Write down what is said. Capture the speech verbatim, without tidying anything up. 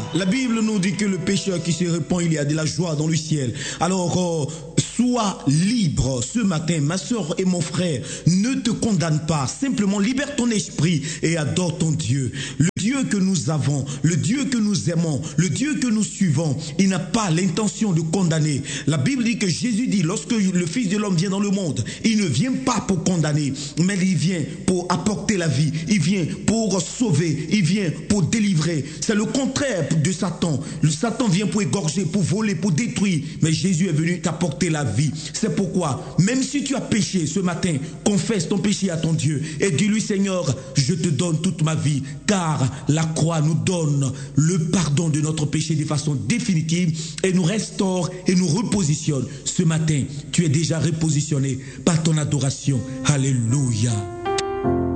La Bible nous dit que le pécheur qui se répand, il y a de la joie dans le ciel. Alors, euh, sois libre ce matin, ma soeur et mon frère. Ne te condamne pas. Simplement, libère ton esprit et adore ton Dieu. Le Dieu que nous avons, le Dieu que nous aimons, le Dieu que nous suivons, il n'a pas l'intention de condamner. La Bible dit que Jésus dit, lorsque le Fils de l'homme vient dans le monde, il ne vient pas pour condamner, mais il vient pour apporter la vie. Il vient pour sauver. Il vient pour délivrer. C'est le contraire de Satan. Le Satan vient pour égorger, pour voler, pour détruire. Mais Jésus est venu t'apporter la vie. C'est pourquoi, même si tu as péché ce matin, confesse ton péché à ton Dieu et dis-lui, Seigneur, je te donne toute ma vie, car la croix nous donne le pardon de notre péché de façon définitive et nous restaure et nous repositionne. Ce matin, tu es déjà repositionné par ton adoration. Alléluia.